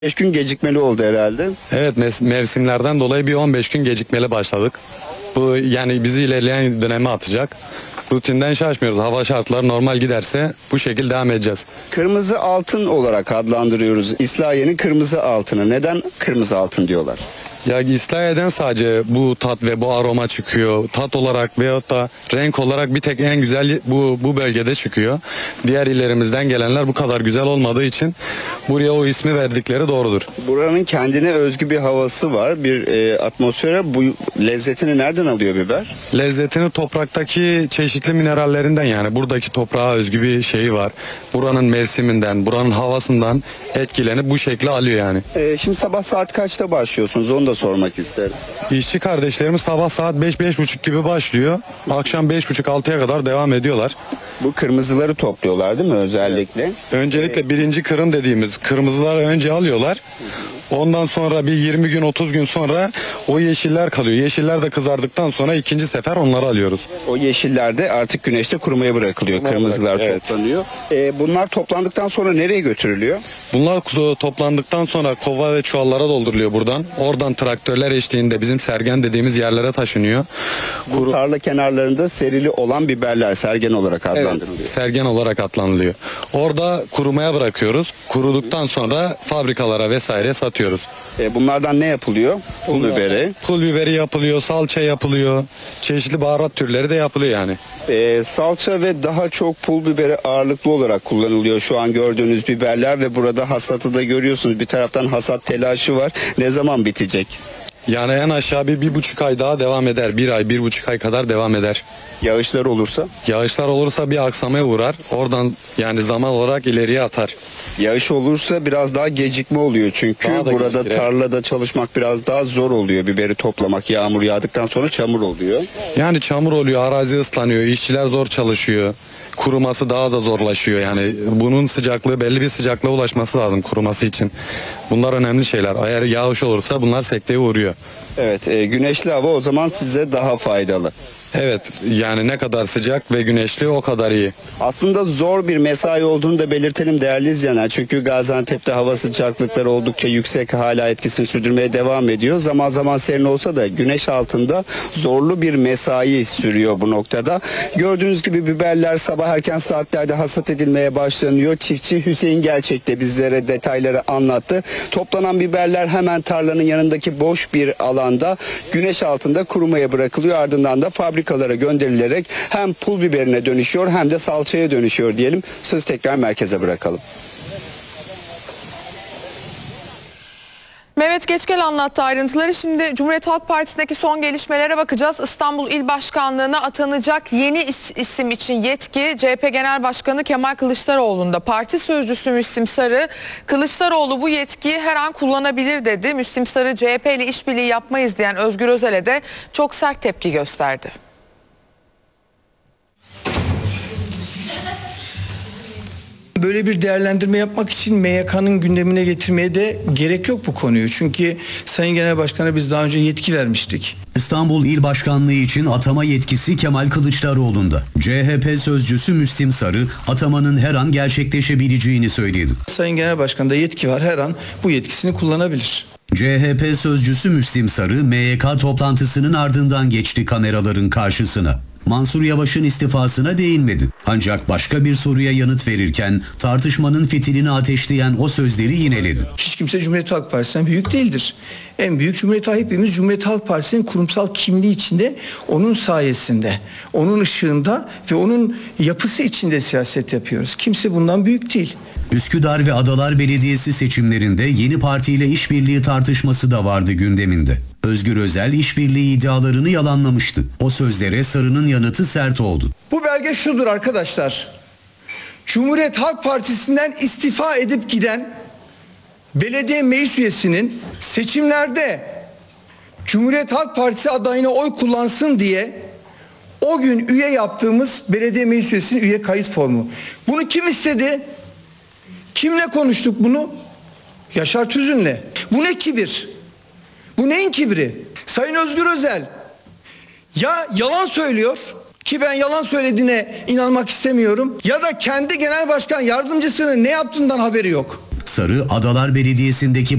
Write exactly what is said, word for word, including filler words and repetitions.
beş gün gecikmeli oldu herhalde. Evet, mes- mevsimlerden dolayı bir on beş gün gecikmeli başladık. Bu yani bizi ilerleyen döneme atacak. Rutinden şaşmıyoruz. Hava şartları normal giderse bu şekilde devam edeceğiz. Kırmızı altın olarak adlandırıyoruz. İslahiye'nin kırmızı altını. Neden kırmızı altın diyorlar? Ya İslahiye'den sadece bu tat ve bu aroma çıkıyor. Tat olarak veyahut da renk olarak bir tek en güzel bu bu bölgede çıkıyor. Diğer illerimizden gelenler bu kadar güzel olmadığı için buraya o ismi verdikleri doğrudur. Buranın kendine özgü bir havası var. Bir e, atmosfere. Bu lezzetini nereden alıyor biber? Lezzetini topraktaki çeşitli minerallerinden, yani buradaki toprağa özgü bir şeyi var. Buranın mevsiminden, buranın havasından etkilenip bu şekli alıyor yani. E, şimdi sabah saat kaçta başlıyorsunuz? Onu da sormak isterim. İşçi kardeşlerimiz sabah saat beş beş buçuk gibi başlıyor. Akşam beş buçuk altıya kadar devam ediyorlar. Bu kırmızıları topluyorlar değil mi özellikle? Öncelikle birinci kırım dediğimiz kırmızıları önce alıyorlar. Ondan sonra bir yirmi gün otuz gün sonra o yeşiller kalıyor. Yeşiller de kızardıktan sonra ikinci sefer onları alıyoruz. O yeşiller de artık güneşte kurumaya bırakılıyor. Kırmızılar evet. toplanıyor. E, bunlar toplandıktan sonra nereye götürülüyor? Bunlar to- toplandıktan sonra kova ve çuvallara dolduruluyor buradan. Oradan traktörler eşliğinde bizim sergen dediğimiz yerlere taşınıyor. Bu tarla kenarlarında serili olan biberler sergen olarak adlandırılıyor. Sergen olarak adlandırılıyor. Orada kurumaya bırakıyoruz. Kuruduktan sonra fabrikalara vesaire satıyoruz. E, bunlardan ne yapılıyor? Pul biberi. Pul biberi yapılıyor, salça yapılıyor. Çeşitli baharat türleri de yapılıyor yani. E, salça ve daha çok pul biberi ağırlıklı olarak kullanılıyor şu an gördüğünüz biberler ve burada hasatı da görüyorsunuz. Bir taraftan hasat telaşı var. Ne zaman bitecek? Yani en aşağı bir, bir buçuk ay daha devam eder. Bir ay, bir buçuk ay kadar devam eder. Yağışlar olursa? Yağışlar olursa bir aksamaya uğrar. Oradan yani zaman olarak ileriye atar. Yağış olursa biraz daha gecikme oluyor çünkü Daha da burada gecikir, tarlada çalışmak biraz daha zor oluyor. Biberi toplamak yağmur yağdıktan sonra çamur oluyor. Yani çamur oluyor, arazi ıslanıyor, işçiler zor çalışıyor. Kuruması daha da zorlaşıyor. Yani bunun sıcaklığı, belli bir sıcaklığa ulaşması lazım kuruması için. Bunlar önemli şeyler. Eğer yağış olursa bunlar sekteye uğruyor. Evet, e, güneşli hava o zaman size daha faydalı. Evet, yani ne kadar sıcak ve güneşli o kadar iyi. Aslında zor bir mesai olduğunu da belirtelim değerli izleyenler. Çünkü Gaziantep'te hava sıcaklıkları oldukça yüksek, hala etkisini sürdürmeye devam ediyor. Zaman zaman serin olsa da güneş altında zorlu bir mesai sürüyor bu noktada. Gördüğünüz gibi biberler sabah erken saatlerde hasat edilmeye başlanıyor. Çiftçi Hüseyin Gerçek de bizlere detayları anlattı. Toplanan biberler hemen tarlanın yanındaki boş bir alanda güneş altında kurumaya bırakılıyor. Ardından da fabrika fabrikalara gönderilerek hem pul biberine dönüşüyor hem de salçaya dönüşüyor diyelim. Söz tekrar merkeze bırakalım. Mehmet Geçgel anlattı ayrıntıları. Şimdi Cumhuriyet Halk Partisi'ndeki son gelişmelere bakacağız. İstanbul İl Başkanlığı'na atanacak yeni is- isim için yetki C H P Genel Başkanı Kemal Kılıçdaroğlu'nda. Parti sözcüsü Müslim Sarı, Kılıçdaroğlu bu yetkiyi her an kullanabilir dedi. Müslim Sarı C H P ile işbirliği yapmayız diyen Özgür Özel'e de çok sert tepki gösterdi. Böyle bir değerlendirme yapmak için M Y K'nın gündemine getirmeye de gerek yok bu konuyu. Çünkü Sayın Genel Başkan'a biz daha önce yetki vermiştik. İstanbul İl Başkanlığı için atama yetkisi Kemal Kılıçdaroğlu'nda. C H P sözcüsü Müslim Sarı atamanın her an gerçekleşebileceğini söyledi. Sayın Genel Başkan'da yetki var, her an bu yetkisini kullanabilir. C H P sözcüsü Müslim Sarı M Y K toplantısının ardından geçti kameraların karşısına. Mansur Yavaş'ın istifasına değinmedi. Ancak başka bir soruya yanıt verirken tartışmanın fitilini ateşleyen o sözleri yineledi. Hiç kimse Cumhuriyet Halk Partisi'nden büyük değildir. En büyük Cumhuriyet Halk hepimiz Cumhuriyet Halk Partisi'nin kurumsal kimliği içinde, onun sayesinde, onun ışığında ve onun yapısı içinde siyaset yapıyoruz. Kimse bundan büyük değil. Üsküdar ve Adalar Belediyesi seçimlerinde yeni partiyle işbirliği tartışması da vardı gündeminde. Özgür Özel işbirliği iddialarını yalanlamıştı. O sözlere Sarı'nın yanıtı sert oldu. Bu belge şudur arkadaşlar. Cumhuriyet Halk Partisi'nden istifa edip giden belediye meclis üyesinin seçimlerde Cumhuriyet Halk Partisi adayına oy kullansın diye o gün üye yaptığımız belediye meclis üyesinin üye kayıt formu. Bunu kim istedi? Kimle konuştuk bunu? Yaşar Tüzün'le. Bu ne kibir? Bu neyin kibri? Sayın Özgür Özel ya yalan söylüyor ki ben yalan söylediğine inanmak istemiyorum, ya da kendi genel başkan yardımcısının ne yaptığından haberi yok. Sarı, Adalar Belediyesi'ndeki